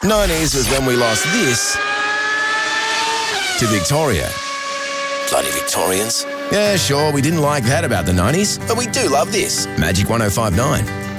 90s was when we lost this to Victoria. Bloody Victorians. Yeah, sure, we didn't like that about the 90s, but we do love this. Magic 105.9.